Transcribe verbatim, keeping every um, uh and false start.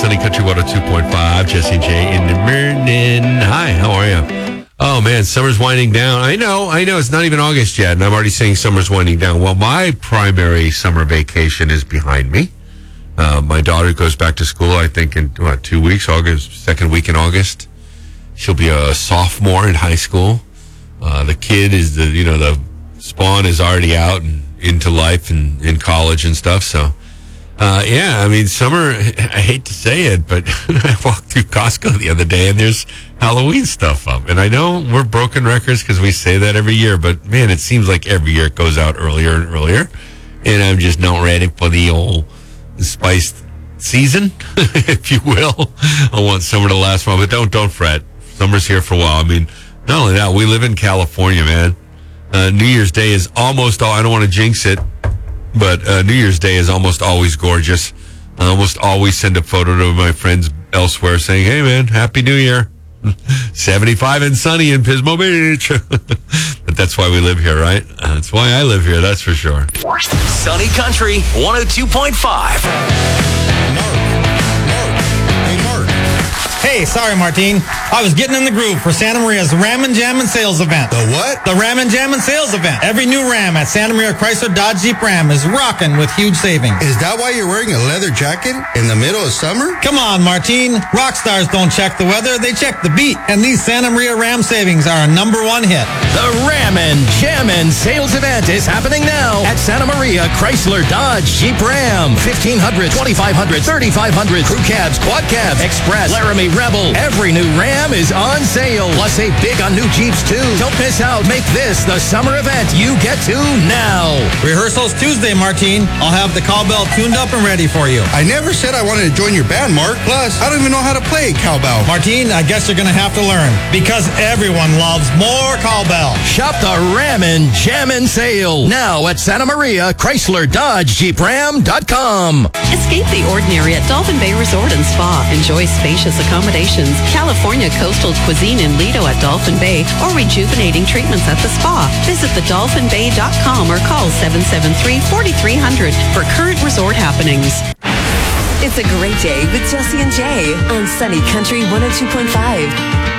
Sunny Country one oh two point five. Jesse and Jay in the morning. Hi, how are you? Oh, man, summer's winding down. I know, I know. It's not even August yet, and I'm already saying summer's winding down. Well, my primary summer vacation is behind me. Uh, my daughter goes back to school, I think, in what, two weeks, August, second week in August. She'll be a sophomore in high school. Uh, the kid is the, you know, the spawn is already out and into life and in college and stuff. So, uh, yeah, I mean, summer, I hate to say it, but I walked through Costco the other day and there's Halloween stuff up. And I know we're broken records because we say that every year, but man, it seems like every year it goes out earlier and earlier. And I'm just not ready for the old spiced season, if you will. I want summer to last a while, but don't, don't fret. Summer's here for a while. I mean, not only that, we live in California, man. Uh, New Year's Day is almost all, I don't want to jinx it, but uh, New Year's Day is almost always gorgeous. I almost always send a photo to my friends elsewhere saying, hey, man, Happy New Year. seventy-five and sunny in Pismo Beach. But that's why we live here, right? That's why I live here, that's for sure. Sunny Country one oh two point five. Hey, sorry, Martine. I was getting in the groove for Santa Maria's Ram and Jammin' Sales Event. The what? The Ram and Jammin' Sales Event. Every new Ram at Santa Maria Chrysler Dodge Jeep Ram is rocking with huge savings. Is that why you're wearing a leather jacket in the middle of summer? Come on, Martine. Rock stars don't check the weather, they check the beat. And these Santa Maria Ram savings are a number one hit. The Ram and Jammin' Sales Event is happening now at Santa Maria Chrysler Dodge Jeep Ram. fifteen hundred, twenty-five hundred, thirty-five hundred, crew cabs, quad cabs, Express, Laramie, Rebel. Every new Ram is on sale. Plus, save big on new Jeeps, too. Don't miss out. Make this the summer event you get to now. Rehearsal's Tuesday, Martine. I'll have the cowbell tuned up and ready for you. I never said I wanted to join your band, Mark. Plus, I don't even know how to play cowbell. Martine, I guess you're going to have to learn. Because everyone loves more cowbell. Shop the Ram and Jammin' Sale now at Santa Maria Chrysler Dodge Jeep Ram dot com. Escape the ordinary at Dolphin Bay Resort and Spa. Enjoy spacious accommodations, California coastal cuisine in Lido at Dolphin Bay, or rejuvenating treatments at the spa. Visit the dolphin bay dot com or call seven seven three, four three zero zero for current resort happenings. It's a great day with Jesse and Jay on Sunny Country one oh two point five.